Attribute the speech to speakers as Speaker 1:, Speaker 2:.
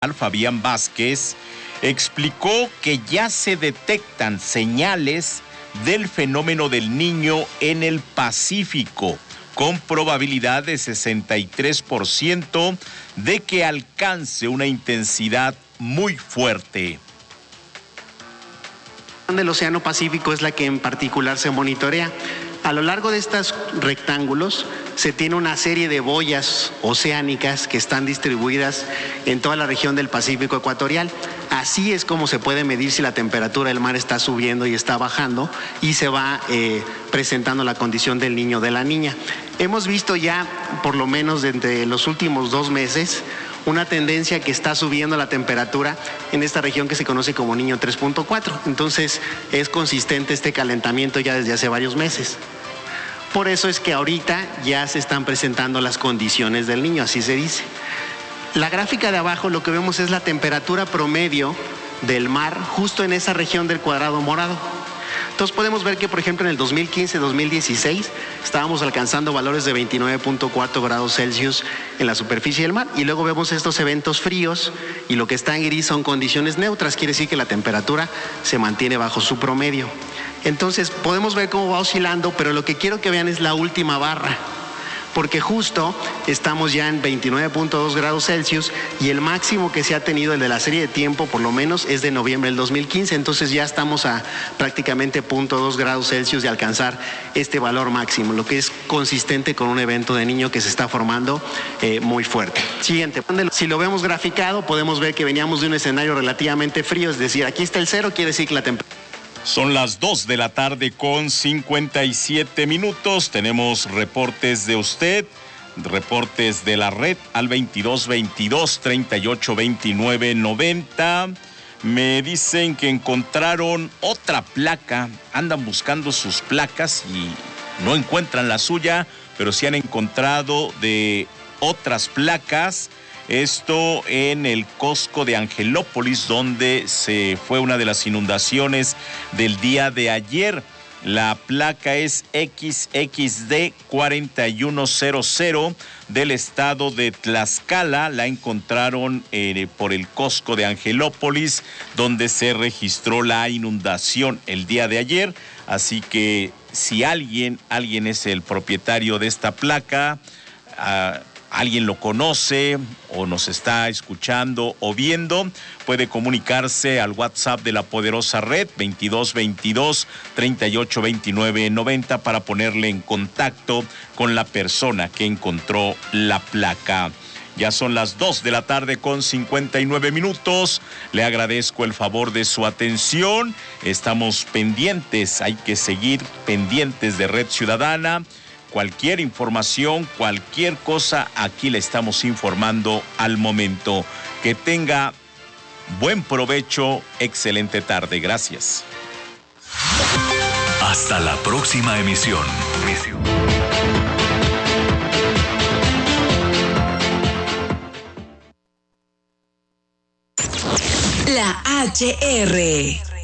Speaker 1: Fabián Vázquez, explicó que ya se detectan señales del fenómeno del Niño en el Pacífico, con probabilidad de 63% de que alcance una intensidad muy fuerte.
Speaker 2: Del Océano Pacífico es la que en particular se monitorea. A lo largo de estos rectángulos se tiene una serie de boyas oceánicas que están distribuidas en toda la región del Pacífico ecuatorial. Así es como se puede medir si la temperatura del mar está subiendo y está bajando y se va presentando la condición del niño o de la niña. Hemos visto ya, por lo menos entre los últimos 2 meses, una tendencia que está subiendo la temperatura en esta región que se conoce como Niño 3.4. Entonces es consistente este calentamiento ya desde hace varios meses. Por eso es que ahorita ya se están presentando las condiciones del niño, así se dice. La gráfica de abajo lo que vemos es la temperatura promedio del mar justo en esa región del cuadrado morado. Entonces podemos ver que, por ejemplo, en el 2015-2016 estábamos alcanzando valores de 29.4 grados Celsius en la superficie del mar, y luego vemos estos eventos fríos y lo que está en gris son condiciones neutras, quiere decir que la temperatura se mantiene bajo su promedio. Entonces podemos ver cómo va oscilando, pero lo que quiero que vean es la última barra, porque justo estamos ya en 29.2 grados Celsius y el máximo que se ha tenido, el de la serie de tiempo por lo menos, es de noviembre del 2015, entonces ya estamos a prácticamente 0.2 grados Celsius de alcanzar este valor máximo, lo que es consistente con un evento de niño que se está formando muy fuerte. Siguiente, si lo vemos graficado podemos ver que veníamos de un escenario relativamente frío, es decir, aquí está el cero, quiere decir que la temperatura...
Speaker 1: Son las 2 de la tarde con 57 minutos. Tenemos reportes de usted, reportes de la red al 2222-382990. Me dicen que encontraron otra placa. Andan buscando sus placas y no encuentran la suya, pero sí han encontrado de otras placas. Esto en el Costco de Angelópolis, donde se fue una de las inundaciones del día de ayer. La placa es XXD 4100 del estado de Tlaxcala. La encontraron por el Costco de Angelópolis, donde se registró la inundación el día de ayer. Así que si alguien es el propietario de esta placa, alguien lo conoce o nos está escuchando o viendo, puede comunicarse al WhatsApp de la poderosa red 2222-382990 para ponerle en contacto con la persona que encontró la placa. Ya son las 2 de la tarde con 59 minutos. Le agradezco el favor de su atención. Estamos pendientes, hay que seguir pendientes de Red Ciudadana. Cualquier información, cualquier cosa, aquí le estamos informando al momento. Que tenga buen provecho, excelente tarde. Gracias.
Speaker 3: Hasta la próxima emisión.
Speaker 4: La HR.